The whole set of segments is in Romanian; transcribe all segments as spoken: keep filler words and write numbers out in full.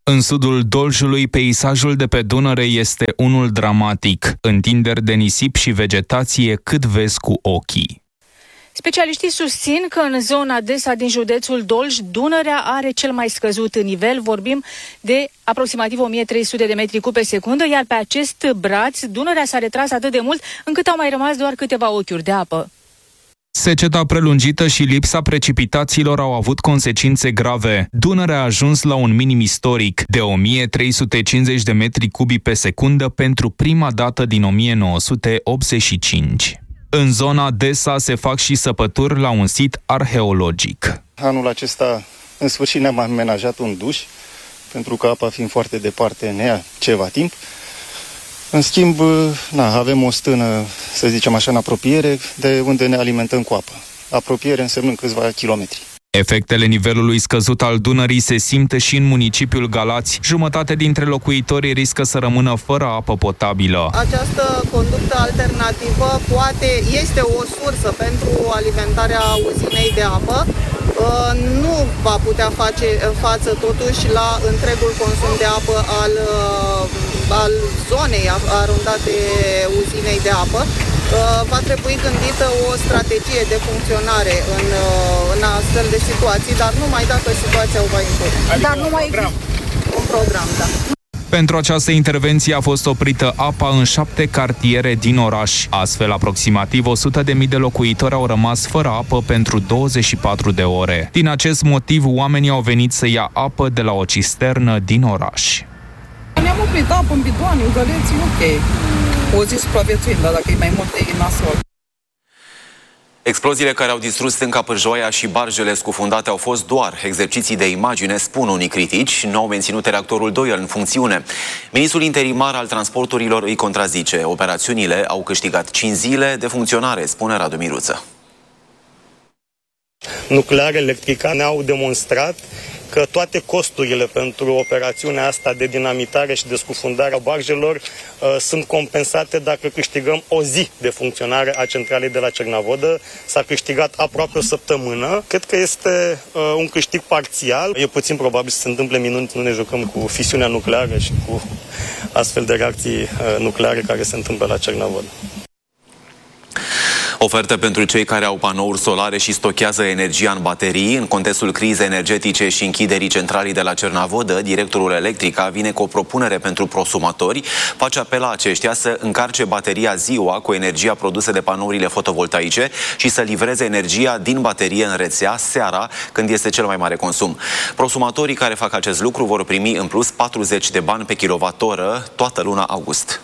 În sudul Doljului, peisajul de pe Dunăre este unul dramatic, întinderi de nisip și vegetație cât vezi cu ochii. Specialiștii susțin că în zona Desa din județul Dolj, Dunărea are cel mai scăzut nivel, vorbim de aproximativ o mie trei sute de metri cub pe secundă, iar pe acest braț Dunărea s-a retras atât de mult încât au mai rămas doar câteva ochiuri de apă. Seceta prelungită și lipsa precipitațiilor au avut consecințe grave. Dunărea a ajuns la un minim istoric de o mie trei sute cincizeci de metri cubi pe secundă pentru prima dată din o mie nouă sute optzeci și cinci. În zona Desa se fac și săpături la un sit arheologic. Anul acesta, în sfârșit, ne-am amenajat un duș, pentru că apa fiind foarte departe ne ia ceva timp. În schimb, na, avem o stână, să zicem așa, în apropiere, de unde ne alimentăm cu apă. Apropiere însemnând câțiva kilometri. Efectele nivelului scăzut al Dunării se simte și în municipiul Galați. Jumătate dintre locuitorii riscă să rămână fără apă potabilă. Această conductă alternativă poate este o sursă pentru alimentarea uzinei de apă. Nu va putea face față totuși la întregul consum de apă al, al zonei arundate uzinei de apă. Va trebui gândită o strategie de funcționare în, în astfel de situații, dar numai dacă situația o va impune. Adică dar nu mai există un program, da. Pentru această intervenție a fost oprită apa în șapte cartiere din oraș. Astfel, aproximativ o sută de mii de locuitori au rămas fără apă pentru douăzeci și patru de ore. Din acest motiv, oamenii au venit să ia apă de la o cisternă din oraș. Ne-am oprit apă în bidoane, în găleți, ok. O zi supraviețuim, dar dacă e mai mult, e nasol. Exploziile care au distrus stânca Pârjoaia și barjele scufundate au fost doar exerciții de imagine, spun unii critici. Nu au menținut reactorul doi în funcțiune. Ministrul interimar al transporturilor îi contrazice. Operațiunile au câștigat cinci zile de funcționare, spune Radu Miruță. Nuclear Electrica ne-au demonstrat că toate costurile pentru operațiunea asta de dinamitare și de scufundare a barjelor uh, sunt compensate dacă câștigăm o zi de funcționare a centralei de la Cernavodă. S-a câștigat aproape o săptămână. Cred că este uh, un câștig parțial. E puțin probabil să se întâmple minuni, nu ne jucăm cu fisiunea nucleară și cu astfel de reacții uh, nucleare care se întâmplă la Cernavodă. Ofertă pentru cei care au panouri solare și stochează energia în baterii. În contextul crizei energetice și închiderii centralii de la Cernavodă, directorul Electrica vine cu o propunere pentru prosumatori. Face apel la aceștia să încarce bateria ziua cu energia produsă de panourile fotovoltaice și să livreze energia din baterie în rețea seara, când este cel mai mare consum. Prosumatorii care fac acest lucru vor primi în plus patruzeci de bani pe kilowattoră toată luna august.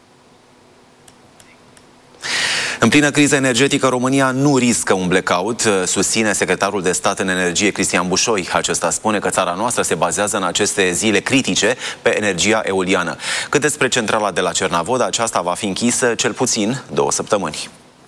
În plină criză energetică, România nu riscă un blackout, susține secretarul de stat în energie Cristian Bușoi. Acesta spune că țara noastră se bazează în aceste zile critice pe energia eoliană. Cât despre centrala de la Cernavodă, aceasta va fi închisă cel puțin două săptămâni.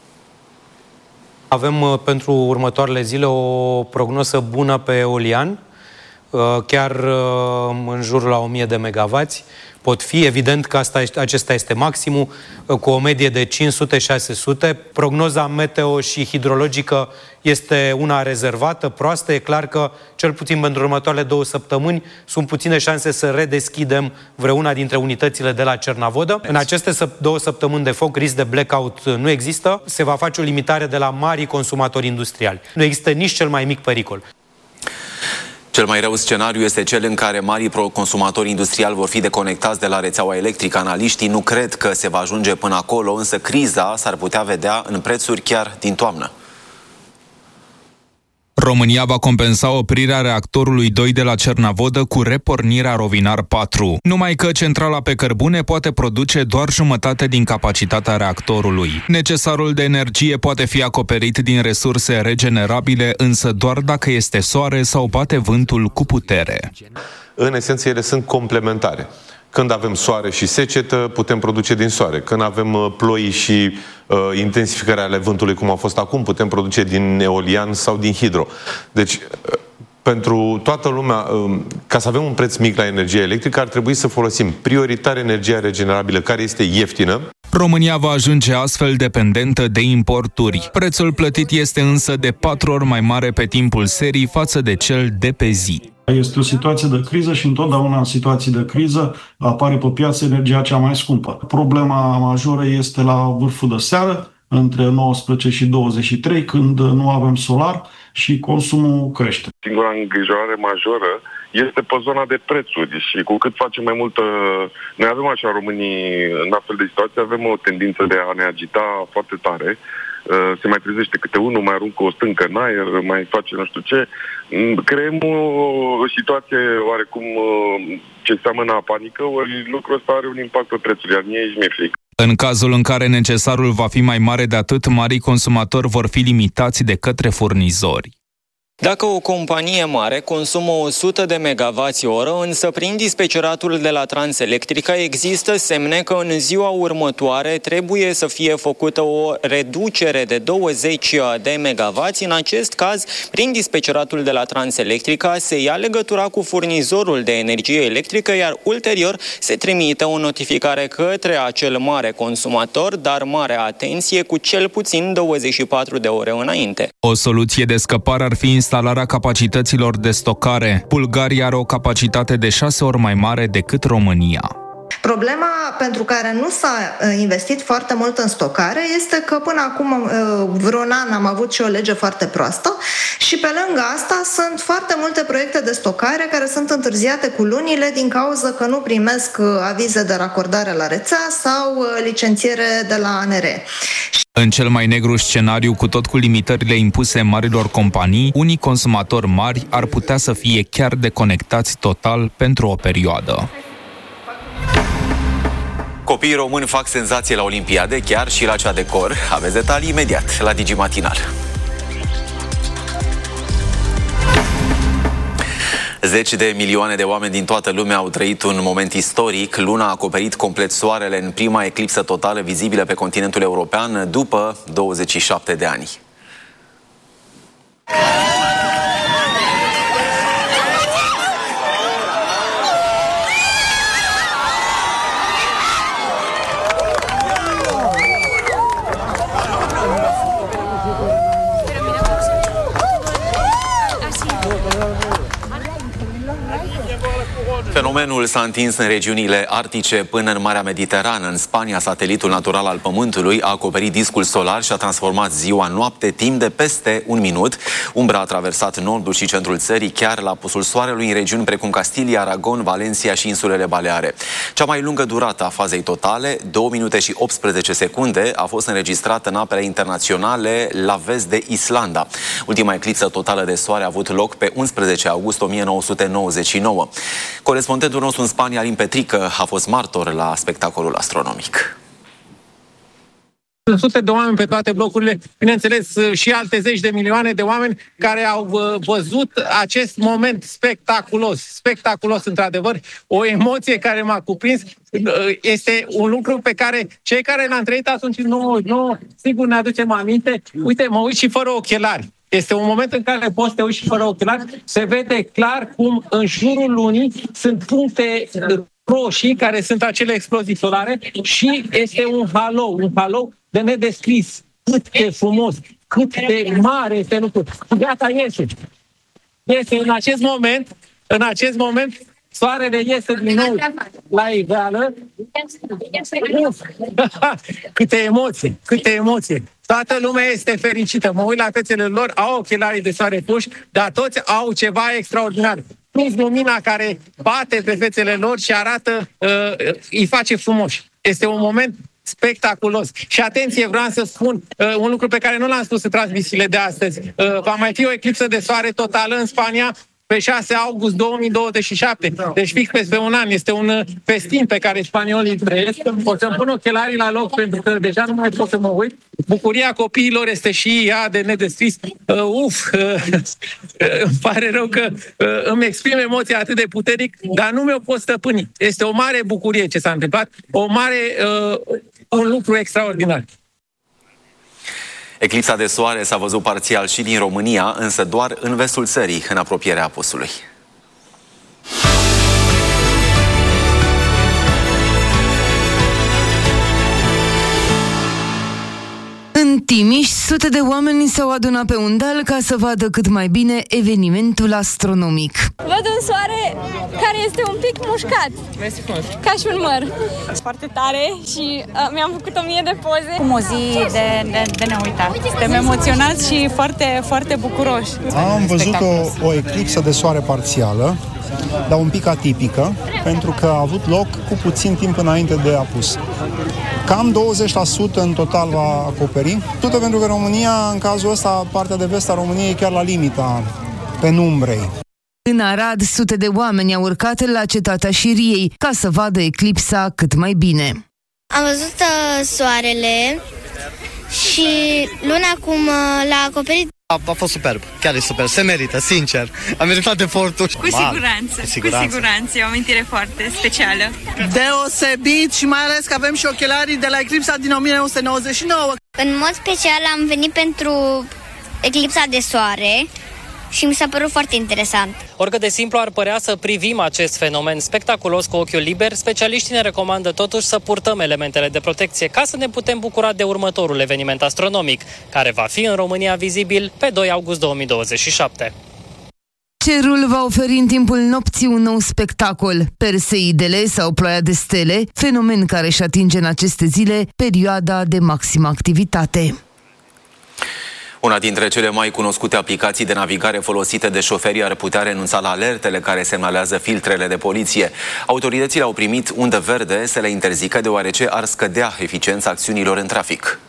Avem pentru următoarele zile o prognoză bună pe eolian, chiar în jur la o mie de megavați. Pot fi, evident că asta, acesta este maximul, cu o medie de cinci sute șase sute. Prognoza meteo și hidrologică este una rezervată, proastă. E clar că, cel puțin pentru următoarele două săptămâni, sunt puține șanse să redeschidem vreuna dintre unitățile de la Cernavodă. În aceste două săptămâni de foc, risc de blackout nu există. Se va face o limitare de la marii consumatori industriali. Nu există nici cel mai mic pericol. Cel mai rău scenariu este cel în care marii consumatori industriali vor fi deconectați de la rețeaua electrică. Analiștii nu cred că se va ajunge până acolo, însă criza s-ar putea vedea în prețuri chiar din toamnă. România va compensa oprirea reactorului doi de la Cernavodă cu repornirea Rovinar patru. Numai că centrala pe cărbune poate produce doar jumătate din capacitatea reactorului. Necesarul de energie poate fi acoperit din resurse regenerabile, însă doar dacă este soare sau bate vântul cu putere. În esență, ele sunt complementare. Când avem soare și secetă, putem produce din soare. Când avem ploi și uh, intensificarea ale vântului, cum a fost acum, putem produce din eolian sau din hidro. Deci, uh, pentru toată lumea, uh, ca să avem un preț mic la energie electrică, ar trebui să folosim prioritar energia regenerabilă, care este ieftină. România va ajunge astfel dependentă de importuri. Prețul plătit este însă de patru ori mai mare pe timpul serii față de cel de pe zi. Este o situație de criză și întotdeauna în situații de criză apare pe piață energia cea mai scumpă. Problema majoră este la vârful de seară, între nouăsprezece și douăzeci și trei, când nu avem solar și consumul crește. Singura îngrijorare majoră este pe zona de prețuri și cu cât facem mai multă... Noi avem așa, românii, în astfel de situații, avem o tendință de a ne agita foarte tare. Se mai trezește câte unul, mai aruncă o stâncă în aer, mai face nu știu ce. Creăm o situație oarecum ce seamănă a panică, ori lucrul ăsta are un impact pe prețuri, iar mie aici mi-e frică. În cazul în care necesarul va fi mai mare de atât, marii consumatori vor fi limitați de către furnizori. Dacă o companie mare consumă o sută de megavați oră, însă prin dispeceratul de la Transelectrica există semne că în ziua următoare trebuie să fie făcută o reducere de douăzeci de megavați, în acest caz, prin dispeceratul de la Transelectrica se ia legătura cu furnizorul de energie electrică, iar ulterior se trimite o notificare către acel mare consumator, dar mare atenție, cu cel puțin douăzeci și patru de ore înainte. O soluție de scăpare ar fi instalarea capacităților de stocare. Bulgaria are o capacitate de șase ori mai mare decât România. Problema pentru care nu s-a investit foarte mult în stocare este că până acum vreun an am avut și o lege foarte proastă și pe lângă asta sunt foarte multe proiecte de stocare care sunt întârziate cu lunile din cauza că nu primesc avize de racordare la rețea sau licențiere de la A N R E. În cel mai negru scenariu, cu tot cu limitările impuse marilor companii, unii consumatori mari ar putea să fie chiar deconectați total pentru o perioadă. Copiii români fac senzație la Olimpiade, chiar și la cea de cor. Aveți detalii imediat la Digi Matinal. Zeci de milioane de oameni din toată lumea au trăit un moment istoric. Luna a acoperit complet soarele în prima eclipsă totală vizibilă pe continentul european după douăzeci și șapte de ani. Fenomenul s-a întins în regiunile arctice până în Marea Mediterană. În Spania, satelitul natural al Pământului a acoperit discul solar și a transformat ziua în noapte timp de peste un minut. Umbra a traversat nordul și centrul țării, chiar la apusul soarelui, în regiuni precum Castilia, Aragon, Valencia și insulele Baleare. Cea mai lungă durată a fazei totale, două minute și optsprezece secunde, a fost înregistrată în apele internaționale la vest de Islanda. Ultima eclipsă totală de soare a avut loc pe unsprezece august o mie nouă sute nouăzeci și nouă. Corespondentul nostru în Spania, Alin Petrică, a fost martor la spectacolul astronomic. Sute de oameni pe toate blocurile, bineînțeles și alte zeci de milioane de oameni care au văzut acest moment spectaculos, spectaculos într-adevăr, o emoție care m-a cuprins. Este un lucru pe care cei care l-am trăit atunci în nouăzeci și nouă, sigur ne aducem aminte. Uite, mă uit și fără ochelari. Este un moment în care poți să te uiți și fără ochelari, se vede clar cum în jurul lunii sunt puncte roșii, care sunt acele explozii solare, și este un halou, un halou de nedescris. Cât de frumos, cât de mare este lucrul. Gata, iese. Iese în acest moment, în acest moment, soarele iese din nou la iveală. Uf! Câte emoții, câte emoții. Toată lumea este fericită. Mă uit la fețele lor, au ochelarii de soare puși, dar toți au ceva extraordinar. Plus lumina care bate pe fețele lor și arată, uh, îi face frumoși. Este un moment spectaculos. Și atenție, vreau să spun uh, un lucru pe care nu l-am spus în transmisiile de astăzi. Uh, va mai fi o eclipsă de soare totală în Spania pe șase august două mii douăzeci și șapte. Deci fix peste un an. Este un festin pe care spaniolii trăiesc. O să-mi pun ochelarii la loc pentru că deja nu mai pot să mă uit. Bucuria copiilor este și ea de nedescris. Uh, uf! Uh, uh, îmi pare rău că uh, îmi exprim emoția atât de puternic, dar nu mi-o pot stăpâni. Este o mare bucurie ce s-a întâmplat. O mare... Uh, un lucru extraordinar. Eclipsa de soare s-a văzut parțial și din România, însă doar în vestul țării, în apropierea apusului. În Timiș, sute de oameni s-au adunat pe un deal ca să vadă cât mai bine evenimentul astronomic. Văd un soare care este un pic mușcat, ca și un măr. Foarte tare și uh, mi-am făcut o mie de poze. Cum o zi de, de, de neuitat. Suntem emoționați și foarte, foarte bucuroși. Am văzut o, o eclipsă de soare parțială, dar un pic atipică, pentru că a avut loc cu puțin timp înainte de apus. Cam douăzeci la sută în total va acoperi. Tot pentru că România, în cazul ăsta, partea de vest a României, e chiar la limita penumbrei. În Arad, sute de oameni au urcat la cetatea Șiriei ca să vadă eclipsa cât mai bine. Am văzut uh, soarele și luna cum uh, l-a acoperit. A, a fost superb, chiar e super, se merită, sincer. A meritat efortul. Cu siguranță, cu siguranță, cu siguranță, e o amintire foarte specială. Deosebit și mai ales că avem și ochelarii de la eclipsa din o mie nouă sute nouăzeci și nouă. În mod special am venit pentru eclipsa de soare și mi s-a părut foarte interesant. Oricât de simplu ar părea să privim acest fenomen spectaculos cu ochiul liber, specialiștii ne recomandă totuși să purtăm elementele de protecție ca să ne putem bucura de următorul eveniment astronomic, care va fi în România vizibil pe doi august două mii douăzeci și șapte. Cerul va oferi în timpul nopții un nou spectacol, Perseidele sau Ploaia de stele, fenomen care își atinge în aceste zile perioada de maximă activitate. Una dintre cele mai cunoscute aplicații de navigare folosite de șoferi ar putea renunța la alertele care semnalează filtrele de poliție. Autoritățile au primit undă verde să le interzică deoarece ar scădea eficiența acțiunilor în trafic.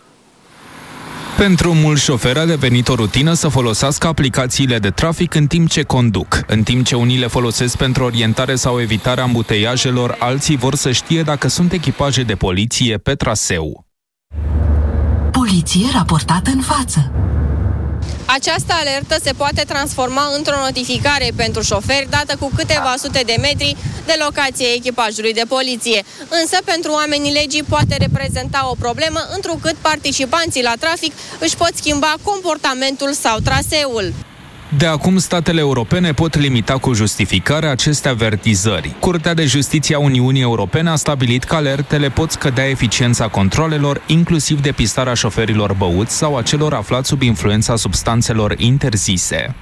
Pentru mulți șoferi a devenit o rutină să folosească aplicațiile de trafic în timp ce conduc. În timp ce unii le folosesc pentru orientare sau evitarea ambuteiajelor, alții vor să știe dacă sunt echipaje de poliție pe traseu. Poliție raportată în față. Această alertă se poate transforma într-o notificare pentru șoferi dată cu câteva sute de metri de locație echipajului de poliție. Însă pentru oamenii legii poate reprezenta o problemă, întrucât participanții la trafic își pot schimba comportamentul sau traseul. De acum, statele europene pot limita cu justificare aceste avertizări. Curtea de Justiție a Uniunii Europene a stabilit că alertele pot scădea eficiența controlelor, inclusiv depistarea șoferilor băuți sau a celor aflați sub influența substanțelor interzise.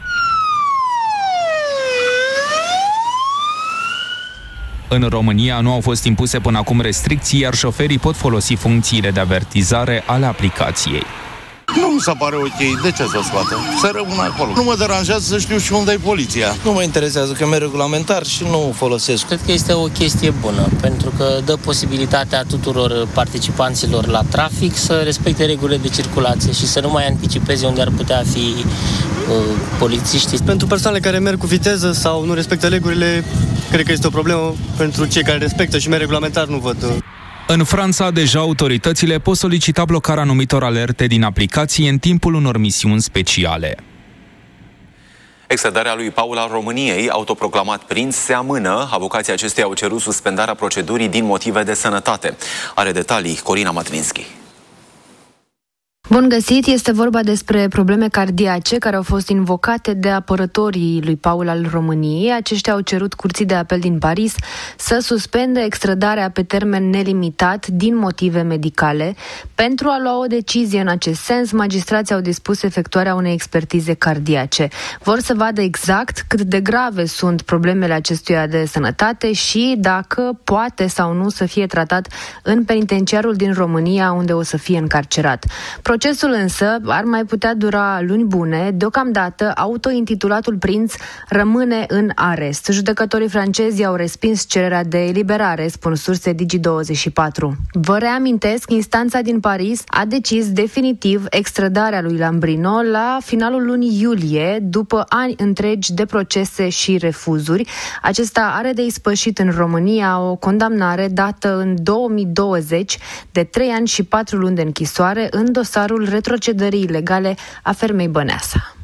În România nu au fost impuse până acum restricții, iar șoferii pot folosi funcțiile de avertizare ale aplicației. Nu mi se pare ok. De ce să o scoată? Să rămână acolo. Nu mă deranjează să știu și unde e poliția. Nu mă interesează că merg regulamentar și nu folosesc. Cred că este o chestie bună, pentru că dă posibilitatea tuturor participanților la trafic să respecte regulile de circulație și să nu mai anticipeze unde ar putea fi uh, polițiștii. Pentru persoanele care merg cu viteză sau nu respectă regulile, cred că este o problemă. Pentru cei care respectă și merg regulamentar, nu văd. Uh... În Franța, deja autoritățile pot solicita blocarea anumitor alerte din aplicație în timpul unor misiuni speciale. Extradarea lui Paul al României, autoproclamat prinț, se amână. Avocații acestuia au cerut suspendarea procedurii din motive de sănătate. Are detalii Corina Matlinski. Bun găsit! Este vorba despre probleme cardiace care au fost invocate de apărătorii lui Paul al României. Aceștia au cerut Curții de Apel din Paris să suspende extradarea pe termen nelimitat din motive medicale. Pentru a lua o decizie în acest sens, magistrații au dispus efectuarea unei expertize cardiace. Vor să vadă exact cât de grave sunt problemele acestuia de sănătate și dacă poate sau nu să fie tratat în penitenciarul din România, unde o să fie încarcerat. Procesul însă ar mai putea dura luni bune. Deocamdată, autointitulatul prinț rămâne în arest. Judecătorii francezi au respins cererea de eliberare, spun surse Digi douăzeci și patru. Vă reamintesc, instanța din Paris a decis definitiv extradarea lui Lambrino la finalul lunii iulie, după ani întregi de procese și refuzuri. Acesta are de ispășit în România o condamnare dată în două mii douăzeci de trei ani și patru luni de închisoare în dosarul retrocedării ilegale a fermei Băneasa.